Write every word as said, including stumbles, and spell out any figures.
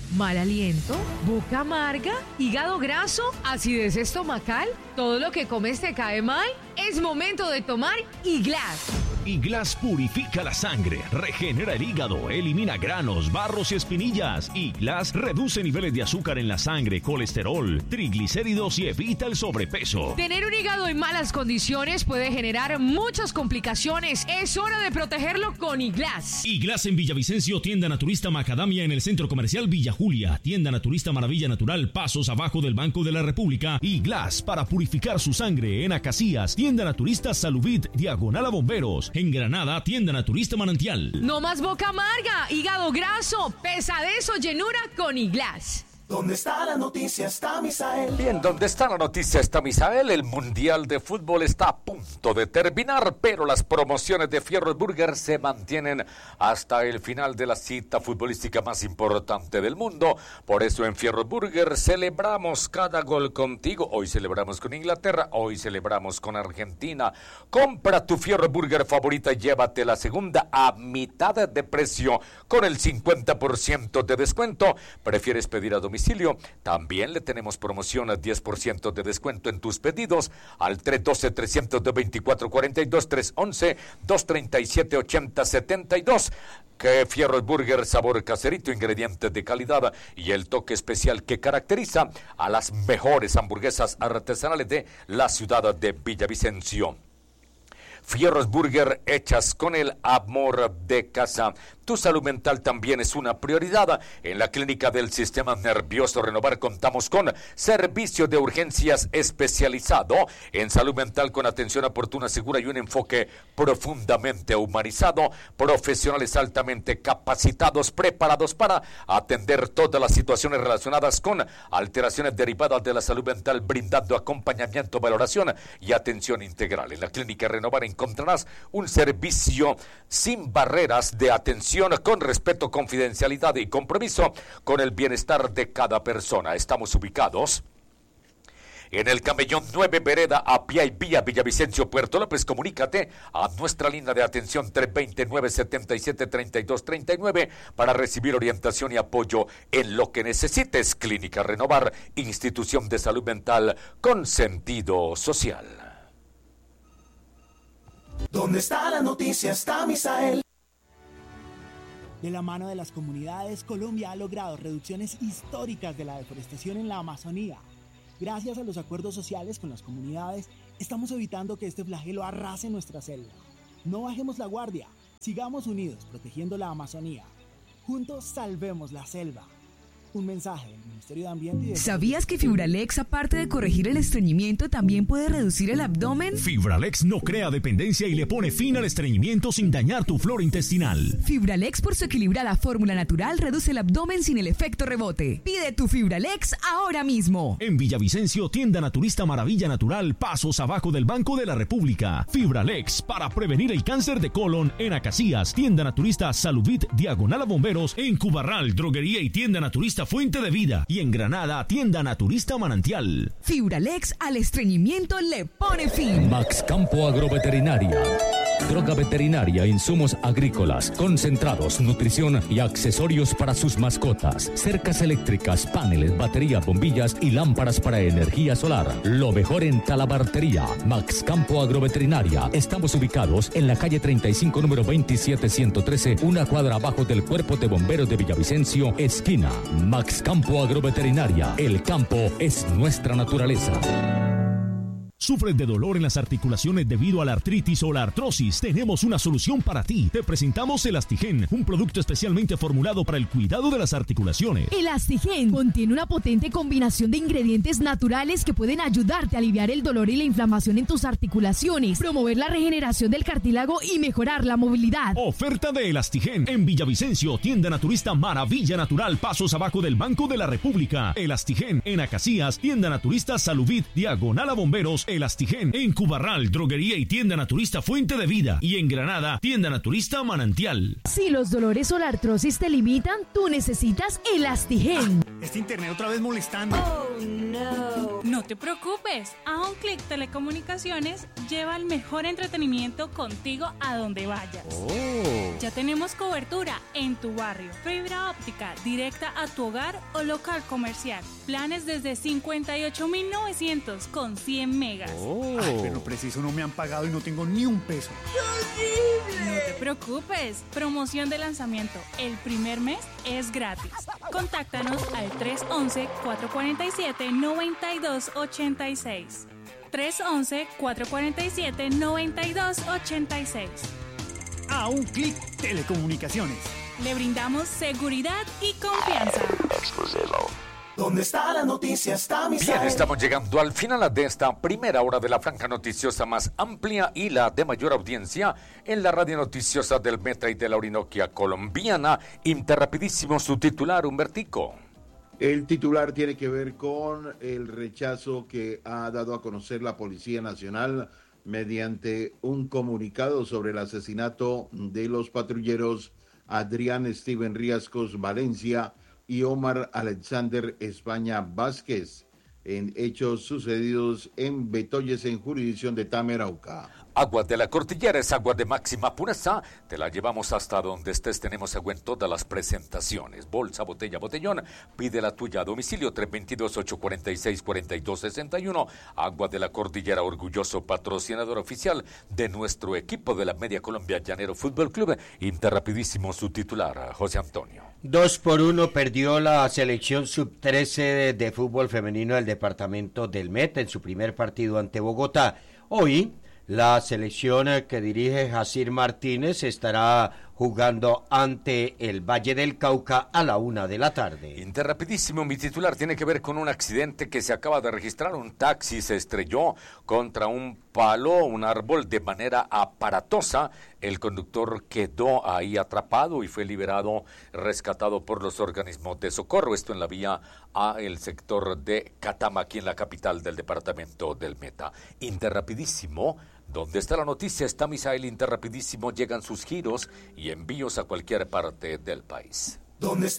mal aliento, boca amarga, hígado graso, acidez estomacal, todo lo que comes te cae mal. Es momento de tomar Iglas. Iglas purifica la sangre, regenera el hígado, elimina granos, barros y espinillas. Iglas reduce niveles de azúcar en la sangre, colesterol, triglicéridos y evita el sobrepeso. Tener un hígado en malas condiciones puede generar muchas complicaciones. Es hora de protegerlo con Iglas. Iglas en Villavicencio, tienda naturista Macadamia en el Centro Comercial Villa Julia, tienda naturista Maravilla Natural, pasos abajo del Banco de la República. Iglas para purificar su sangre en Acacías, tienda naturista Salubit, diagonal a Bomberos. En Granada, tienda naturista Manantial. No más boca amarga, hígado graso, pesadez o llenura con Iglas. ¿Dónde está la noticia? Está Misael. Bien, ¿dónde está la noticia? Está Misael. El Mundial de Fútbol está a punto de terminar, pero las promociones de Fierro Burger se mantienen hasta el final de la cita futbolística más importante del mundo. Por eso en Fierro Burger celebramos cada gol contigo. Hoy celebramos con Inglaterra, hoy celebramos con Argentina. Compra tu Fierro Burger favorita y llévate la segunda a mitad de precio con el cincuenta por ciento de descuento. ¿Prefieres pedir a domicilio? También le tenemos promoción a diez por ciento de descuento en tus pedidos al tres uno dos, tres dos cuatro, cuatro dos, tres uno uno, dos tres siete, ocho cero siete dos. Que Fierro Burger, sabor caserito, ingredientes de calidad y el toque especial que caracteriza a las mejores hamburguesas artesanales de la ciudad de Villavicencio. Fierros Burger hechas con el amor de casa. Tu salud mental también es una prioridad. En la Clínica del Sistema Nervioso Renovar contamos con servicio de urgencias especializado en salud mental con atención oportuna, segura y un enfoque profundamente humanizado. Profesionales altamente capacitados, preparados para atender todas las situaciones relacionadas con alteraciones derivadas de la salud mental, brindando acompañamiento, valoración y atención integral. En la Clínica Renovar encontrarás un servicio sin barreras de atención con respeto, confidencialidad y compromiso con el bienestar de cada persona. Estamos ubicados en el Camellón nueve, Vereda Apia y Vía Villavicencio, Puerto López. Comunícate a nuestra línea de atención tres dos cero, nueve siete siete, tres dos tres nueve para recibir orientación y apoyo en lo que necesites. Clínica Renovar, institución de salud mental con sentido social. ¿Dónde está la noticia? Está Misael. De la mano de las comunidades, Colombia ha logrado reducciones históricas de la deforestación en la Amazonía. Gracias a los acuerdos sociales con las comunidades, estamos evitando que este flagelo arrase nuestra selva. No bajemos la guardia, sigamos unidos protegiendo la Amazonía. Juntos salvemos la selva. Un mensaje del Ministerio de Ambiente y de... ¿Sabías que Fibralex, aparte de corregir el estreñimiento, también puede reducir el abdomen? Fibralex no crea dependencia y le pone fin al estreñimiento sin dañar tu flora intestinal. Fibralex, por su equilibrada fórmula natural, reduce el abdomen sin el efecto rebote. Pide tu Fibralex ahora mismo. En Villavicencio, tienda naturista Maravilla Natural, pasos abajo del Banco de la República. Fibralex, para prevenir el cáncer de colon. En Acacías, tienda naturista Salubit, diagonal a Bomberos. En Cubarral, droguería y tienda naturista Fuente de Vida, y en Granada, tienda naturista Manantial. Fibralex al estreñimiento le pone fin. Max Campo Agroveterinaria. Droga veterinaria, insumos agrícolas, concentrados, nutrición y accesorios para sus mascotas. Cercas eléctricas, paneles, baterías, bombillas y lámparas para energía solar. Lo mejor en talabartería. Max Campo Agroveterinaria. Estamos ubicados en la calle treinta y cinco, número veintisiete ciento trece, una cuadra abajo del Cuerpo de Bomberos de Villavicencio, esquina. Max Campo Agroveterinaria. El campo es nuestra naturaleza. ¿Sufres de dolor en las articulaciones debido a la artritis o la artrosis? Tenemos una solución para ti. Te presentamos Elastigen, un producto especialmente formulado para el cuidado de las articulaciones. Elastigen contiene una potente combinación de ingredientes naturales que pueden ayudarte a aliviar el dolor y la inflamación en tus articulaciones, promover la regeneración del cartílago y mejorar la movilidad. Oferta de Elastigen en Villavicencio, tienda naturista Maravilla Natural, pasos abajo del Banco de la República. Elastigen en Acacías, tienda naturista Salubit, diagonal a Bomberos. Elastigen. En Cubarral, droguería y tienda naturista Fuente de Vida. Y en Granada, tienda naturista Manantial. Si los dolores o la artrosis te limitan, tú necesitas Elastigen. Ah, este internet otra vez molestando. Oh, no. No te preocupes. A un clic Telecomunicaciones lleva el mejor entretenimiento contigo a donde vayas. Oh. Ya tenemos cobertura en tu barrio. Fibra óptica directa a tu hogar o local comercial. Planes desde cincuenta y ocho mil novecientos con cien megas. Oh. Ay, pero preciso no me han pagado y no tengo ni un peso. No te preocupes. Promoción de lanzamiento. El primer mes es gratis. Contáctanos al tres once, cuatro cuarenta y siete, noventa y dos ochenta y seis. tres once, cuatro cuarenta y siete, noventa y dos ochenta y seis. A un clic Telecomunicaciones. Le brindamos seguridad y confianza. ¿Dónde está la noticia? Está Misael. Bien, estamos llegando al final de esta primera hora de la franja noticiosa más amplia y la de mayor audiencia en la radio noticiosa del Meta y de la Orinoquia colombiana. Interrapidísimo su titular, Humbertico. El titular tiene que ver con el rechazo que ha dado a conocer la Policía Nacional mediante un comunicado sobre el asesinato de los patrulleros Adrián Steven Riascos Valencia y Omar Alexander España Vázquez, en hechos sucedidos en Betoyes, en jurisdicción de Tamerauca. Agua de la Cordillera es agua de máxima pureza. Te la llevamos hasta donde estés. Tenemos agua en todas las presentaciones. Bolsa, botella, botellón. Pide la tuya a domicilio tres dos dos, ocho cuatro seis, cuatro dos seis uno. Agua de la Cordillera, orgulloso patrocinador oficial de nuestro equipo de la Media Colombia Llanero Fútbol Club. Interrapidísimo su titular, José Antonio. Dos por uno perdió la selección sub trece de, de fútbol femenino del departamento del Meta en su primer partido ante Bogotá. Hoy la selección que dirige Jacir Martínez estará jugando ante el Valle del Cauca a la una de la tarde. Interrapidísimo, mi titular tiene que ver con un accidente que se acaba de registrar. Un taxi se estrelló contra un palo, un árbol, de manera aparatosa. El conductor quedó ahí atrapado y fue liberado, rescatado por los organismos de socorro. Esto en la vía a el sector de Catama, aquí en la capital del departamento del Meta. Interrapidísimo. Donde está la noticia, está Misael. Interrapidísimo, llegan sus giros y envíos a cualquier parte del país. ¿Dónde está?